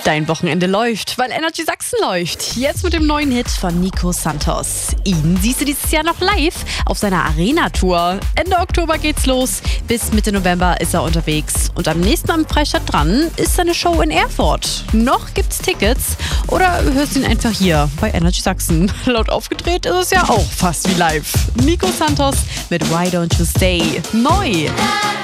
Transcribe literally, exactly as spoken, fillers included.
Dein Wochenende läuft, weil Energy Sachsen läuft. Jetzt mit dem neuen Hit von Nico Santos. Ihn siehst du dieses Jahr noch live auf seiner Arena-Tour. Ende Oktober geht's los. Bis Mitte November ist er unterwegs. Und am nächsten am Freistadt dran ist seine Show in Erfurt. Noch gibt's Tickets oder hörst ihn einfach hier bei Energy Sachsen. Laut aufgedreht ist es ja auch fast wie live. Nico Santos mit Why Don't You Stay. Neu!